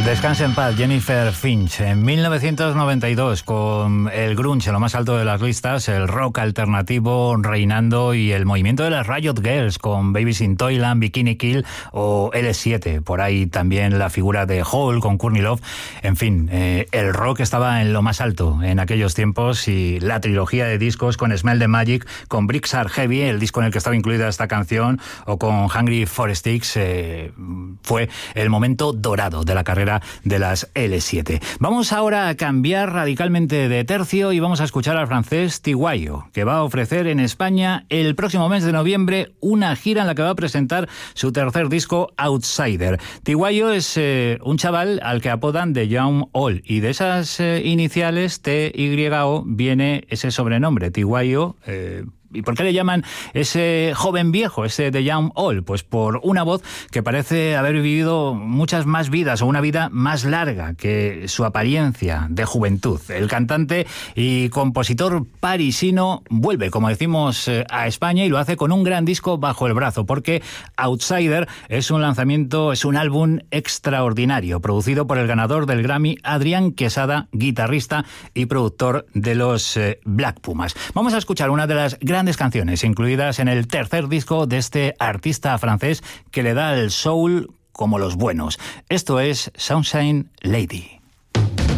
Descanse en paz, Jennifer Finch. En 1992, con el grunge en lo más alto de las listas, el rock alternativo reinando y el movimiento de las Riot Girls con Babies in Toyland, Bikini Kill o L7. Por ahí también la figura de Hole con Courtney Love. En fin, el rock estaba en lo más alto en aquellos tiempos y la trilogía de discos con Smell the Magic, con Bricks Are Heavy, el disco en el que estaba incluida esta canción, o con Hungry for Sticks, fue el momento dorado de la carrera de las L7. Vamos ahora a cambiar radicalmente de tercio y vamos a escuchar al francés Tiguayo, que va a ofrecer en España el próximo mes de noviembre una gira en la que va a presentar su tercer disco, Outsider. Tiguayo es un chaval al que apodan The Young All, y de esas iniciales TYO viene ese sobrenombre, Tiguayo. ¿Y por qué le llaman ese joven viejo, ese The Young All? Pues por una voz que parece haber vivido muchas más vidas o una vida más larga que su apariencia de juventud. El cantante y compositor parisino vuelve, como decimos, a España, y lo hace con un gran disco bajo el brazo, porque Outsider es un lanzamiento, es un álbum extraordinario, producido por el ganador del Grammy, Adrián Quesada, guitarrista y productor de los Black Pumas. Vamos a escuchar una de las grandes canciones incluidas en el tercer disco de este artista francés que le da el soul como los buenos. Esto es Sunshine Lady.